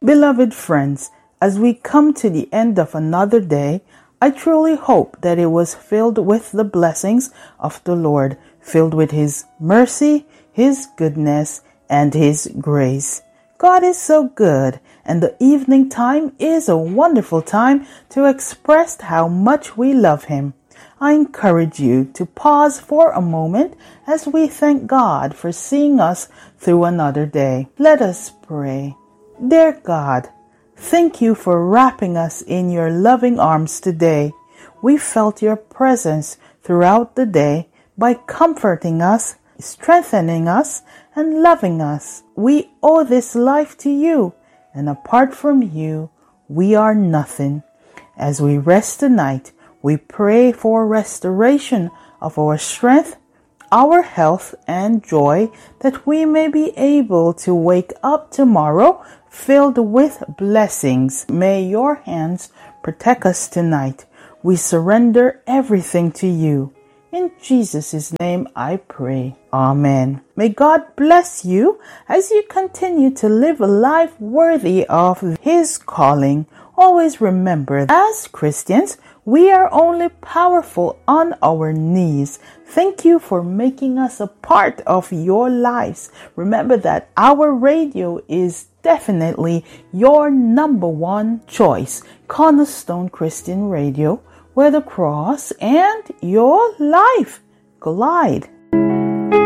Beloved friends, as we come to the end of another day, I truly hope that it was filled with the blessings of the Lord, filled with His mercy, His goodness, and His grace. God is so good, and the evening time is a wonderful time to express how much we love Him. I encourage you to pause for a moment as we thank God for seeing us through another day. Let us pray. Dear God, thank you for wrapping us in your loving arms today. We felt your presence throughout the day by comforting us, strengthening us, and loving us. We owe this life to you, and apart from you, we are nothing. As we rest tonight, we pray for restoration of our strength, our health, and joy, that we may be able to wake up tomorrow filled with blessings. May your hands protect us tonight. We surrender everything to you. In Jesus' name I pray. Amen. May God bless you as you continue to live a life worthy of His calling. Always remember, as Christians, we are only powerful on our knees. Thank you for making us a part of your lives. Remember that our radio is definitely your number one choice. Cornerstone Christian Radio, where the cross and your life collide.